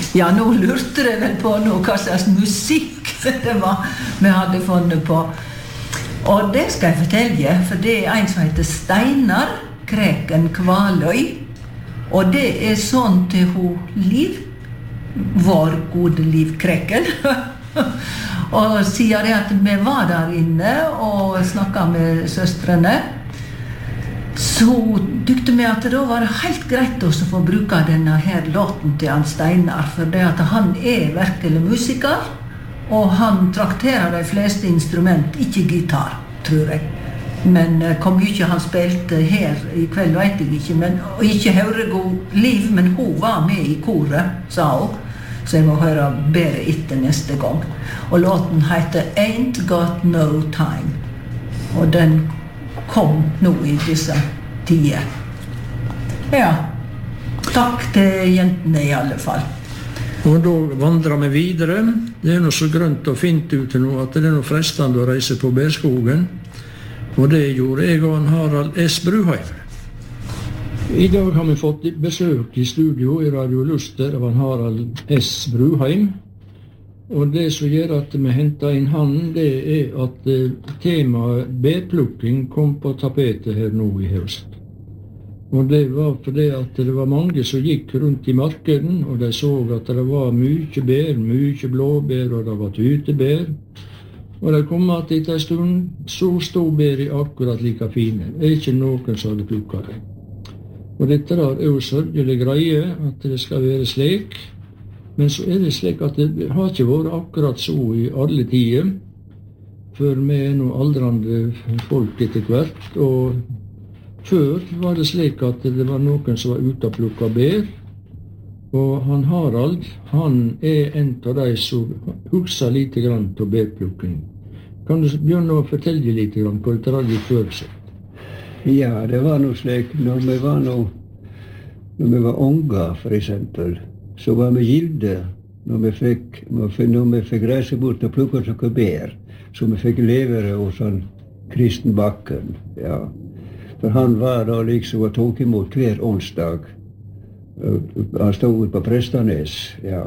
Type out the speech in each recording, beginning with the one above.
Ja, nå lurte jeg vel på noe, hva slags musikk det var vi hadde funnet på. Og det skal jeg fortelle, for det en som heter Steinar Kreken Kvaløy. Og det sånn til hun Liv, vår gode Liv Kreken. Og sier det at vi var der inne og snakket med søstrene, så tykte vi at det var helt greit også å få bruke denne her låten til han Steinar, for det at han virkelig musiker, og han trakterer de fleste instrument, ikke gitar, tror jeg. Men hvor mye han spilte her i kveld vet jeg ikke, men, og ikke høregod Liv, men hun var med i koret, sa hun. Så jeg må høre bedre etter neste gang. Og låten heter Ain't Got No Time. Og den kom nå i disse tider. Ja, takk til jentene i alle fall. Og da vandrer vi videre. Det noe så grønt og fint ute nå, at det noe frestende å reise på Berskogen. Og det gjorde jeg og Harald S. Bruheim. I dag har vi fått besøk i studio i Radio Luster av Harald S. Bruheim. Og det som gjør at vi hentet inn han, det at temaet bærplukking kom på tapetet her nå i høst. Og det var fordi at det var mange som gikk rundt i markeden, og de så at det var mye bær, mye blåbær, og det var tytebær. Og det kom at etter en stund så stod bæret akkurat like fine. Det ikke noen som hadde plukket det. Og dette jo sørgelig greie, at det skal være slik. Men så det slik at det har ikke vært akkurat så i alle tider, for vi noe aldrende folk etter hvert. Og før var det slik at det var noen som var ute og plukket bær. Og han Harald, han en av de som husker litt grann til bærplukking. Kan du begynne å fortelle litt grann hva det hadde før seg? Ja, det var noe slik, når vi var unger, for eksempel, så var vi gilde når vi fikk reise bort og plukke noe bær, så vi fikk levere hos han Kristen Bakken, ja. For han var da liksom og tok imot hver onsdag. Han stod på Prestanes, ja.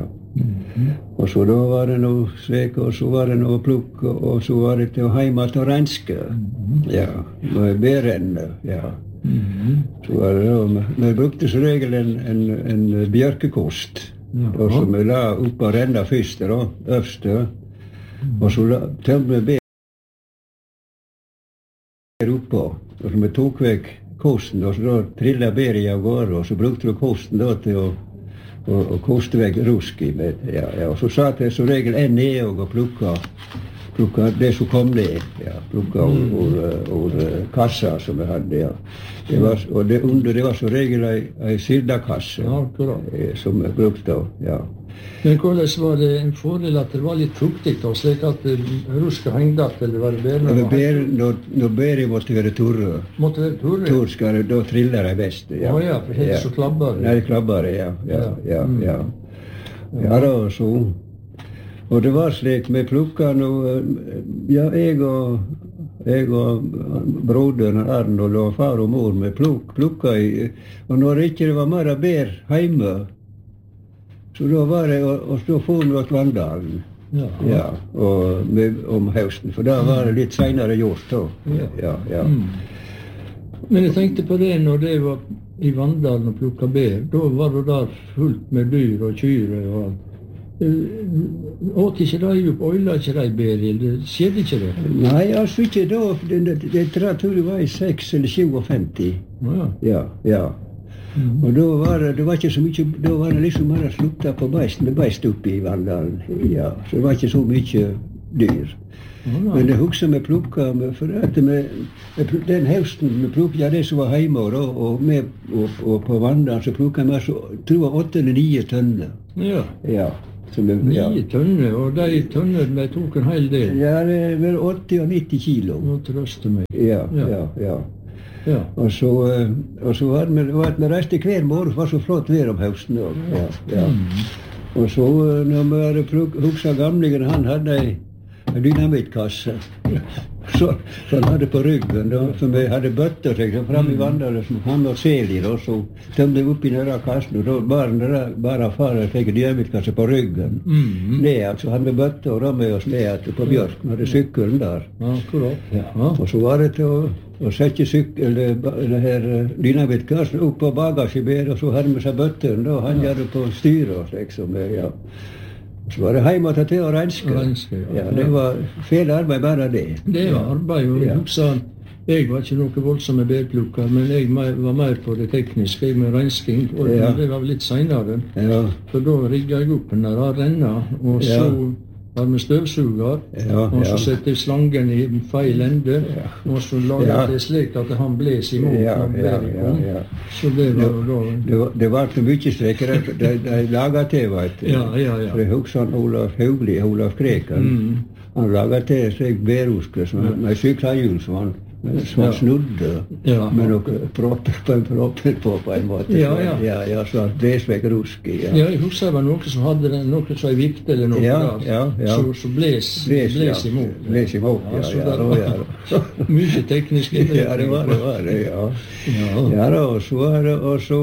Og så da var det noe svek, og så var det noe plukk, og så var det til hjemme til renske, ja, med bærende, ja. Så var det da, vi brukte som regel en bjørkekost, som vi la opp og renne først, da, øverste, og så tømte vi bær oppå, og så vi tok vekk kosten, og så da trillet bæret av gårde, og så brukte vi kosten da til å koste vekk rusk i med, ja. Og så satt jeg som regel ned og plukka det som kom ned, ja. Plukka ur kassa som vi hadde, ja. Og det var som regel ei sildakasse, som vi brukte, ja. Men hvordan var det en fordel at det var litt fuktig, og slik at ruska hengde at det var bærene? Når bæret måtte være torre. Måtte være torre? Torr skal det, da triller de best, ja. Ja, for helt så klabber det. Nei, klabber det, ja. Ja, da, så. Og det var slik, vi plukka noe, ja, jeg og broderen Arnold og far og mor, vi plukka i, og når ikke det var mer bær hjemme, så da var det å stå få noe til Vandalen, ja, og om høsten, for da var det litt senere gjort da, ja. Men jeg tenkte på det når det var i Vandalen og plukka bær, da var det der fullt med dyr og kyre og alt. Åt ikke de opp, øyla ikke de bær, det skjedde ikke det? Nei, altså ikke da, det tror jeg var i 6 eller 57. Ja. Og da var det var ikke så mye, da var det liksom bare slukta på beist oppe i Vandalen, ja, så det var ikke så mye dyr. Men det husker vi plukka, for at den høsten vi plukka, ja, det som var hjemme, og på Vandalen så plukka vi, tror jeg, 8 eller 9 tønner. Ja. 9 tønner, og de tønner vi tok en hel del? Ja, det var 80 og 90 kilo. Nå trøste meg. Ja. Og så var vi reiste hver morgen, for det var så flott vær om høsten. Ja. Og så når vi hadde huksa gamlingen, han hadde en dynamittkasse. Så han hade på ryggen då, för vi hade bötter så fram i vandrade som han var selig då, så tömde upp i den där kassen och då bara fara fick djävulskassa på ryggen. Nej, alltså han med bötter och ramade oss ner på björken, hade cykeln där. Ja, korrekt. Ja. Och så var det och sätta det här dynamitkast upp på bagagebäret och så hade man sig bötten då, han gjorde på styret liksom, ja. Så var det heimat till och renska. Ja, det var fel arbeid bara det. Det var arbeid, og jeg var ikke noe voldsomme bærplukker, men jeg var mer på det tekniske, med rensking, og det var litt senere. Ja. For da rigget jeg opp den der renna, og så var med støvsuger, og så sette jeg slangen i feil ende, og så laget jeg det slik at han bles imot når bæren kom. Så det var da... Det var ikke mye strekker, de laget til, vet du. Ja. For jeg husker han Olaf Kreken. Han laget til slik bæruske, med sykkelhjul som han snudde, med noen propper på en måte. Ja, så blesvekk rusk i. Ja, jeg husker det var noe som hadde noe som en vikt eller noe der, så bles imot. Bles imot, ja. Mye teknisk. Ja, det var det, ja. Ja, og så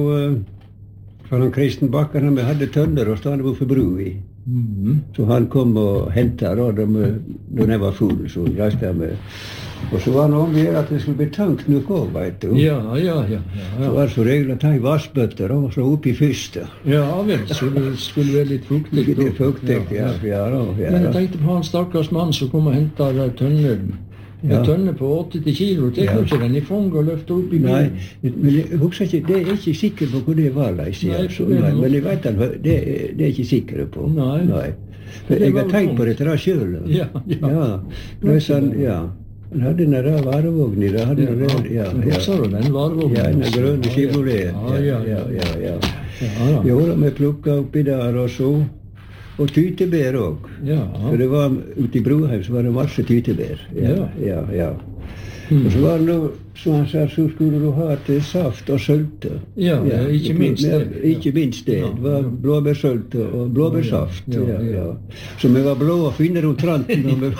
var han Kristen Bakken, vi hadde tønner og stod på bru i. Så han kom og hentet da jeg var full, så reiste jeg med. Og så var det omgjør at det skulle bli tankt noe også, vet du. Ja. Så var det så regler å ta i vassbøtter og så opp i første. Ja, vel, så det skulle være litt fuktig. Litt fuktig, ja. Men jeg tenkte på han stakkars mann som kom og hentet der tønnen. En tønne på 80 kilo, det kan ikke den i fang og løfte opp i bilen. Nei, men jeg husker ikke, det er ikke sikker på hvor det var, men jeg vet at det er ikke sikker på. Nei. For jeg har tenkt på det til deg selv. Ja. Det er sånn, han hadde den der varevognen i det, Husker du den varevognen? Ja, den grønne Chevrolet. Ja. Jo, vi plukket oppi der og så. Og tytebær også. For det var ute i Broheim, så var det masse tytebær. Ja. Og så var det noe, som han sa, så skulle du ha til saft og sølte. Ja, ikke minst det. Ikke minst det. Det var blåbærsølte og blåbærsaft. Ja. Så vi var blå og finne rundt tranten når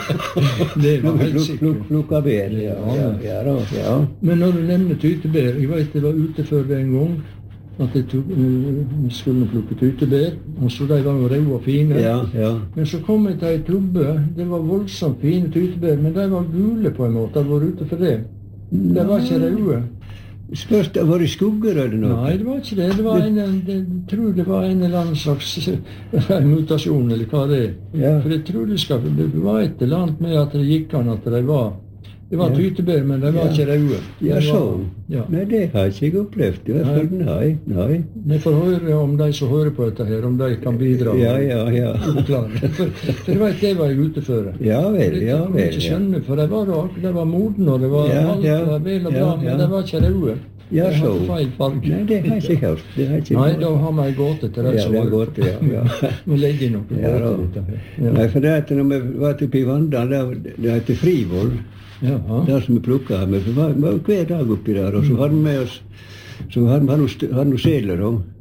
vi plukket bær. Ja. Men når du nevner tytebær, jeg vet det var ute før det en gang, at vi skulle plukke tytebær, og så de var jo røde og fine. Ja. Men så kom jeg til en tubbe, det var voldsomt fine tytebær, men de var gule på en måte, de var ute for det. De var ikke røde. Spørs, var det skugger eller noe? Nei, det var ikke det. Jeg tror det var en eller annen slags mutasjon, eller hva det er. Ja. For jeg tror det var et eller annet med at det gikk an at de var... Det var tytebær, men de var ikke røde. Ja, sånn. Nei, det har ikke jeg opplevd. Nei. Vi får høre om de som hører på dette her, om de kan bidra. Ja. For jeg vet, det var jeg ute før. Ja vel. Jeg kunne ikke skjønne, for de var moden, og det var alt var vel og bra, men de var ikke røde. Ja, så. Feil farge. Nei, det har ikke jeg hørt. Nei, da har vi en gåte til de som hører på. Ja. Nå legger jeg noe gåte. Nei, for det at når vi var oppe i Vandal, det heter Frivoll. Der som vi plukket her med, for vi var hver dag oppi der, og så hadde vi med oss, så hadde vi sedler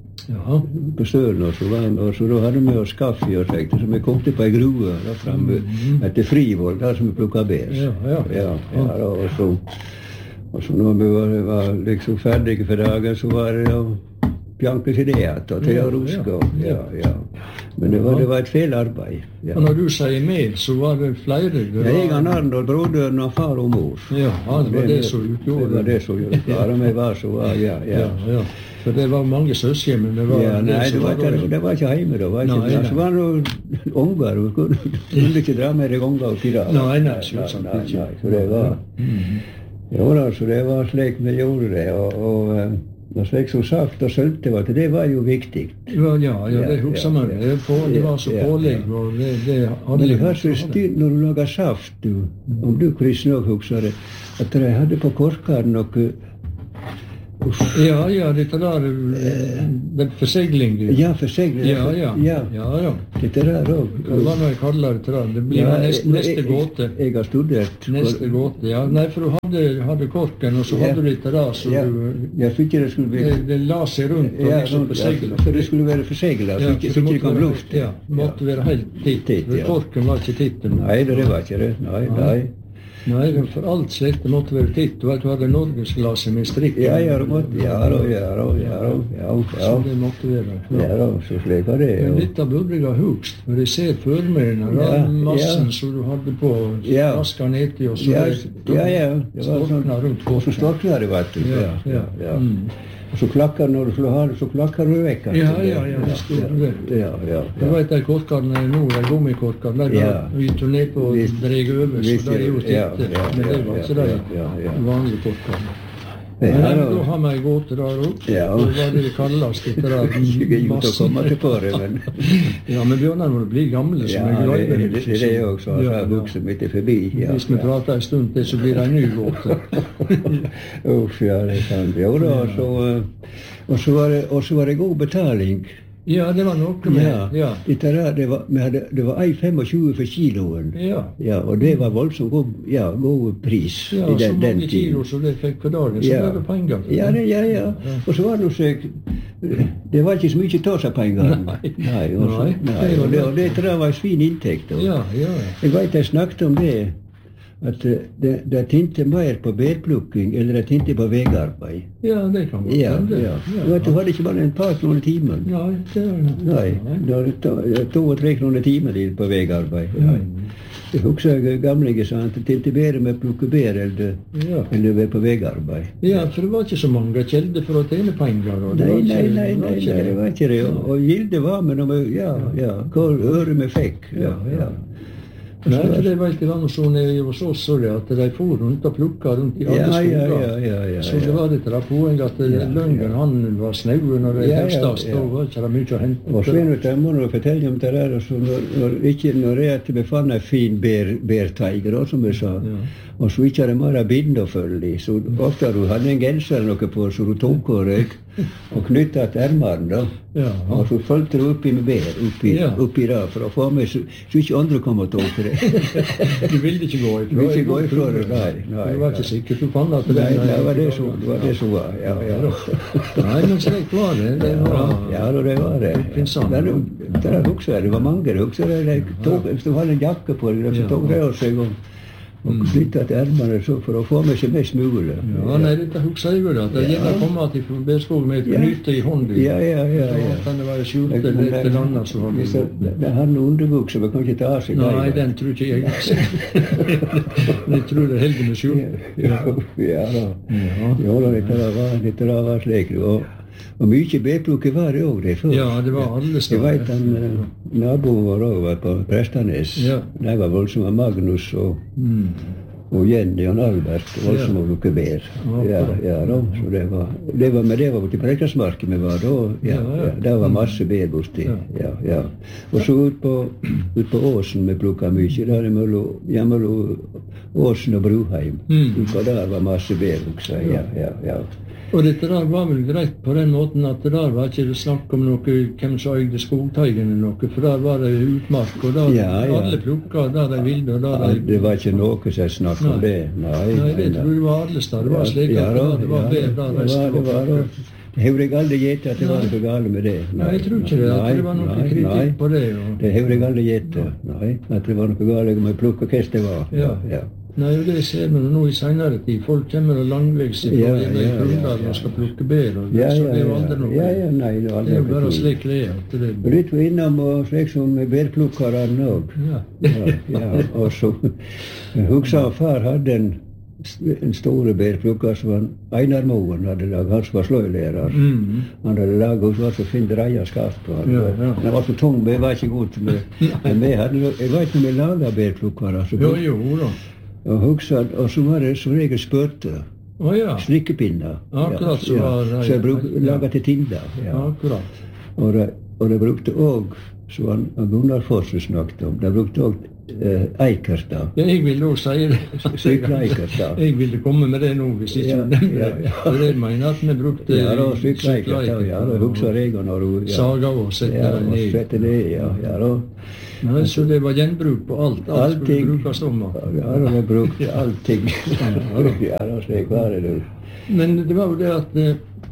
på stølen, og så da hadde vi med oss kaffe og slikt, så vi kom til på en grue der fremme, etter Frivoll, der som vi plukket bær. Og så når vi var liksom ferdige for dagen, så var det Bjanke til det, og til å ruske. Ja. Men det var et feil arbeid. Ja. Og når du sier med, så var det flere? Jeg har Arnold, broderen og far og mor. Ja, det var det som utgjorde. Det var det som gjorde. Bare vi var så, ja. For det var mange søsken, men det var... Ja, nei, det var ikke hjemme, det var ikke det. Så var det noen unger, vi kunne ikke dra med deg unger oppi der. Nei, selvsagt ikke. Så det var... Jo da, så det var slik vi gjorde det, og slik som sagt og sølte, det var jo viktig. Ja, det husker man. Det var så pålegg, og det hadde... Men det var så styrt når du laget saft, om du Chris nok husker det, at de hadde på korkene noe... Ja, dette der, den forsegling. Ja, forsegling. Ja. Dette der også. Hva når jeg kaller det til det? Det blir neste gåte. Jeg har studert. Neste gåte, ja. Nei, for du hadde korken, og så hadde du dette der, så jeg fikk det skulle bli... Det la seg rundt og liksom forseglet. For det skulle være forseglet, så fikk det kom luft. Ja, måtte være helt titt. Korken var ikke titten. Nei, det var ikke det. Nei. Nei, for alt slikt det måtte være titt. Du vet, du hadde norgesglasset med strikk. Ja, det måtte, ja. Så det måtte være. Ja, så slik var det. Men dette burde jeg ha hugst, for jeg ser for meg den massen som du hadde på, raska ned i, og så det var sånn, rundt og så storkna det, vet du. Ja. Og så klakker når du slår hard, så klakker du vekk. Ja, det stod det. Ja. Du vet, de korkene nå, de gummikorkene, vi tog ned på og dreg over, så de er jo titte. Men det var ikke de vanlige korkene. Men da har vi en gåte der også. Hva var det kalles etter der massen? Ja, men Bjørnar må bli gamle, så vi greier det. Det er jo også, så har vokset midt forbi. Hvis vi prater en stund til, så blir det en ny gåte. Uff, ja, det er sant. Jo da, og så var det god betaling. Ja, det var noe med. Det var 1,25 for kiloen. Ja, og det var voldsomt god pris i den tiden. Så mange kilo som det fikk for dagen, så var det penger. Ja. Og så var det noe det var ikke så mye tatt av penger. Nei. Og det var en fin inntekt. Jeg vet jeg snakket om det, at det tinte mer på bærplukking, eller det tinte på vegarbeid. Ja, det kan man. Ja. Du hadde ikke bare en par kroner timen. Nei, det var 2-3 kroner timen på vegarbeid. Jeg husker gamlinge sa at det tinte bedre med å plukke bær eller på vegarbeid. Ja, for det var ikke så mange kjelder for å tjene penger. Nei, det var ikke det. Og gildet var med når hvor øre vi fikk. Nei, for det var ikke vanlig sånn hos oss, at de for rundt og plukket rundt i alle skoger. Så det var ikke det poeng at løngen, han var snauen når det høstast, da var ikke det mye å hente. Og Svein, jeg må fortelle om det der, når jeg fant en fin bærteiger, som jeg sa, og så ikke det bare bind og følge i, så ofte du hadde en genser noe på, så du tok og knyttet til ermene, og så følte du oppi med bær, oppi det, for å få med, så ikke andre kom og tok det. Du ville ikke gå ifra? Du ville ikke gå ifra det, nei. Du var ikke sikker, du fant at det det var det som var, ja. Nei, men slik var det. Ja, det var det. Det var mange, hvis du hadde en jakke på det, så tok det av seg og knyttet til ermene for å få med seg mest mulig. Ja, nei, dette husker jeg vel, at det gjerne kommer til Bærskog med et knyte i hånden. Ja. Kan det være skjult eller et eller annet som har blitt gjort. Det har noen underbukser, men kan ikke ta av seg. Nei, den tror ikke jeg. Jeg tror det er heldig med skjult. Ja da. Dette var slik. Og mye bærplukke var det også det før. Ja, det var alle steder. Jeg vet naboen vår også var på Prestanes. De var voldsomme Magnus og Jenny og Albert, voldsomme plukke bær. Så det var til Preikersmarken vi var da. Det var masse bær borti. Og så ut på Åsen vi plukket mye. Der mellom Åsen og Bruheim. Ut der var masse bær også. Og dette der var vel greit på den måten at det der var ikke snakk om noe, hvem som øyde skogteigen eller noe, for der var det utmark, og der alle plukket der de ville, og der de... Det var ikke noe som snakk om det. Nei, det tror jeg var alle steder. Det var slik at det var bedre der resten var. Det har jeg aldri gjett at det var noe galt med det. Nei, jeg tror ikke det, at det var noe kritikk på det. Det har jeg aldri gjett, at det var noe galt med å plukke hva det var. Nei, og det ser vi nå i senere tid. Folk kommer og langveis i Krondal og skal plukke bær, så det er jo aldri noe. Nei, det er jo bare slik det er. Og litt var innom og slik som bærplukkerne også. Og så husker jeg far hadde en store bærplukker som var Einar Moen hadde laget, han som var sløylærer. Han hadde laget, og så var så fin dreierskaft på han. Han var så tung, men jeg var ikke god til det. Men jeg vet når vi laget bærplukker. Jo da. Og så var det som regel spørte. Slikkepinner. Akkurat så var det. Så jeg laget til tinder. Akkurat. Og de brukte også, som Gunnar Fosse snakket om, de brukte også eikerstad. Ja, jeg ville også si det. Sykle eikerstad. Jeg ville komme med det nå, hvis ikke nevner det. For det mener at vi brukte sykle eikerstad. Ja, da husker jeg når du... Saga og sette det ned. Sette det, ja. Nei, så det var gjenbruk på alt. Alt skulle brukes om. Ja, det brukte allting. Ja, slik var det. Men det var jo det at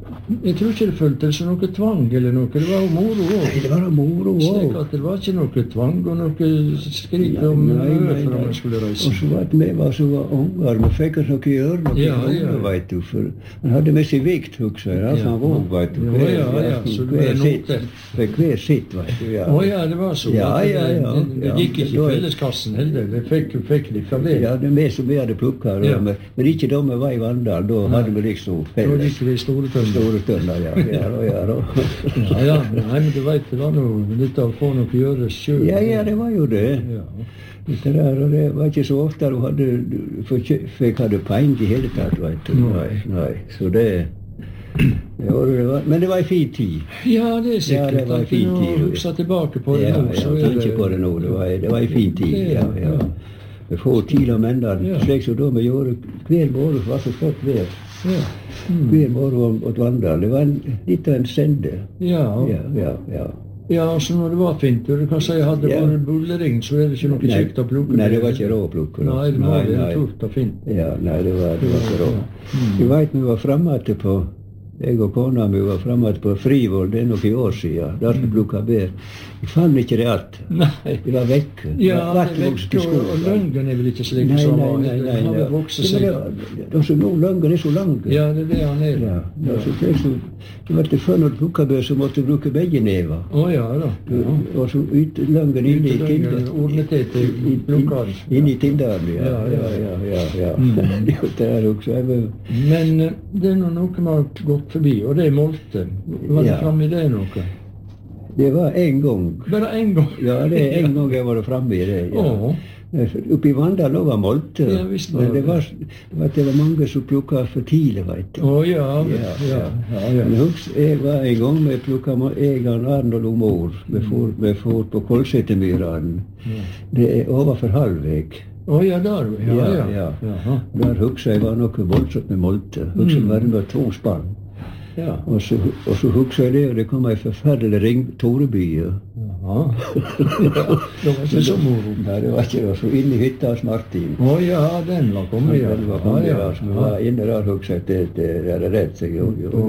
jeg tror ikke det føltes som noe tvang eller noe. Det var jo moro òg. Nei, det var da moro Slik òg. at det var ikke noe tvang og noe skrik om for om jeg skulle reise. Og så var det vi som var unger, vi fikk oss noe i ørene, vet du. For han hadde med seg vikt, husker jeg, altså han våg, vet du. Så du er noter. Hver sitt, vet du, ja. Ja, det var så. Ja. Det gikk ikke i felleskassen heller. Det fikk de fra det. Ja, det er vi som vi hadde plukket, men ikke da vi var i Vandal, da hadde vi liksom felles. Da gikk vi i store tønner. Store tønner, ja. Nei, men du vet, det var noe litt av å få noe å gjøre selv. Ja, det var jo det. Ja. Det der, og det var ikke så ofte du hadde penger i hele tatt, vet du. Nei. Så det var, men det var en fin tid. Ja, det er sikkert. Ja, det var en fin tid. Når du husker tilbake på det nå, så er det... tenker på det nå. Det var en fin tid, ja. Vi får tid om enda, slik som da vi gjorde hver morgen, var så flott vær. Ja. Hver morgen åt Vandal. Det var litt av en sende. Ja. Ja, altså når det var fint, du kan si hadde bare bullering, så er det ikke noe kjekt å plukke. Nei, det var ikke rå å plukke. Nei, det var tort og fint. Ja, nei, det var ikke rå. Du vet, vi var fremme på, jeg og kona vi var fremme på Frivoll, det er noen år siden, der skulle plukke bær. Jeg fann ikke det alt. Nei. Det var vekk. Ja, det er vekk, og løngen er vel ikke slik som han var. Nei. Han vil vokse seg. Løngen er så lang. Ja, det er det han er. Det var til før når du plukket bær, så måtte du bruke begge never. Ja da. Og så ut løngen inn i tinderen. Ordnet til plukkeren. Inn i tinderen, ja. Det er også. Men det er noe vi har gått forbi, og det er molte. Var det fremme i det noe? Det var en gang. Bare en gang? Ja, det er en gang jeg var fremme i det. Ja. Oppe i Vandal lå var molte, men det var mange som plukket for tidlig, vet du. Ja. Men jeg var en gang med plukket Egan Arnold og mor. Vi får på Kolsetemyran. Det er overfor halvvek. Ja, der. Ja. Der husker jeg var noe voldsomt med molte. Husker jeg var med 2 spann. Ja. Og så husker jeg det, og det kom en forferdelig ring Toreby. Ja. Det var ikke så moro. Nei, det var ikke det. Så inn i hytta hos Martin. Ja, den var kommet, ja. Den var kommet, så vi var inne der, husker jeg, det er rett seg.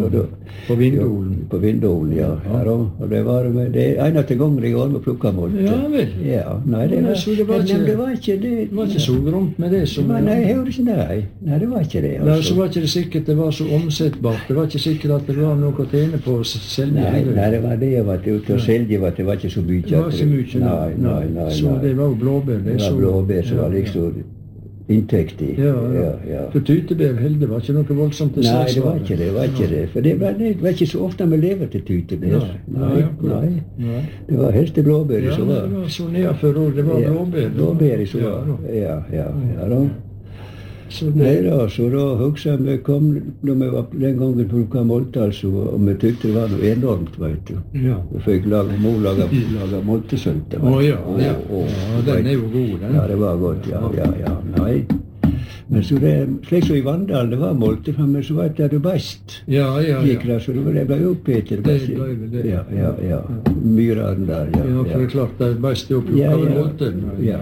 På Vindolen. På Vindolen, ja. Og det var det eneste gangen jeg var med plukket molte. Ja vel. Ja, nei, det var ikke det. Det var ikke så gromt med det som... Nei, jeg hørte ikke nei. Nei, det var ikke det. Nei, så var ikke det sikkert det var så omsettbart. Det var ikke sikkert at det var noe å tjene på å selge. Nei, det var det jeg var ute å selge, det var ikke så mye. Det var ikke mye. Nei. Så det var jo blåbær. Det var blåbær som var liksom inntekt i. Ja. For tytebær heller var ikke noe voldsomt til Nei, det var ikke det. For det var ikke så ofte vi lever til tytebær. Nei. Det var helst blåbær som var. Ja, det var så nedfor år, det var blåbær. Blåbær som var, ja. Så da husker jeg vi kom, når vi var den gangen plukket molte, altså, og vi tykte det var noe enormt, vet du. Ja. Vi fikk mor lage moltesønte. Ja, den er jo god, den. Ja, det var godt, ja. Nei. Men så det, slik som i Vandal, det var molte, men så var det best. Ja. Gikk der, så det ble opp etter. Det ble vel det. Ja. Myrene der, ja. Ja, for det er klart, det er best å plukke av molten. Ja.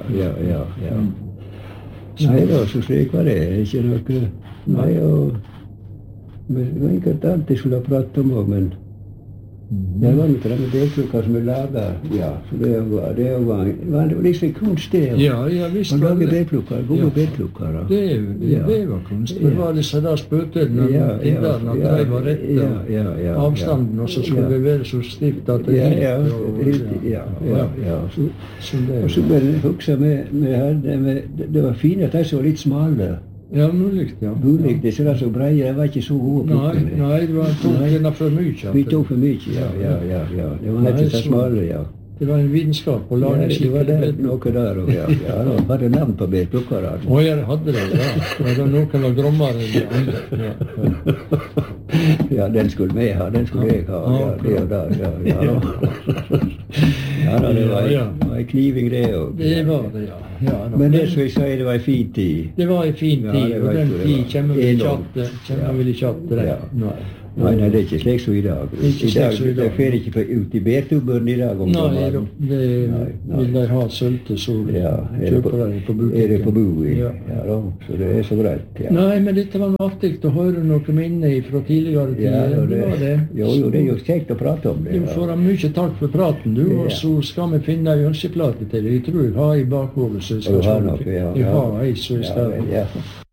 Nei da, så slik var det. Ikke noe... Nei, og... Det var ikke alt jeg skulle ha pratet om også, men... Det var ikke det med delplukker som vi laget. Ja, så det var liksom kunst det. Ja, visst var det. Man lager delplukker, gode delplukker. Det var kunst. Det var disse der spøtene, tinderne, at de var rette. Avstanden, og så skulle det være så stivt at det gikk. Ja. Og så husker jeg, det var fint at de som var litt smale. Ja, mulig, ja. Mulig, det var så breie, det var ikke så gode plukkene. Nei, det var tog for mye. Vi tok for mye, ja. Det var ikke så smale, ja. Det var en vitenskap å lage det var noe der, ja. Da var det navn på bærplukkere. Ja, det hadde det, ja. Det var noen var grommere enn de andre. Ja, den skulle vi ha, den skulle jeg ha, det og der, Ja, det var en kniving det også. Det var det, ja. Men det som jeg sier, det var en fin tid. Det var en fin tid, og den tid kommer vi ikke att det. Nei, det er ikke slik som i dag. Ikke slik som i dag. De fer ikke ut i bærtubberen i dag. Nei, det vil de ha sølte, så kjøper de på butikken. Er det på bui? Ja. Ja da, så det er så greit. Ja. Nei, men dette var noe artig å høre noe minne fra tidligere tid. Ja, det var det. Jo, det er jo kjekt å prate om det. Du får ha mye takk for praten, du, og så skal vi finne en ønskeplate til deg. Jeg tror jeg har i bakhodet, så jeg skal Du har noe, ja. Jeg har ei, så jeg skal... Ja.